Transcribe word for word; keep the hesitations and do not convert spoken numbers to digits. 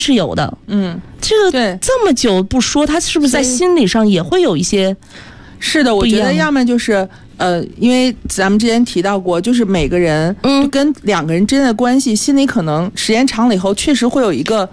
是有的。 嗯， 这个对这么久不说，他是不是在心理上也会有一些？ 是的，我觉得要么就是呃，因为咱们之前提到过，就是每个人嗯跟两个人之间的关系，心里可能时间长了以后，确实会有一个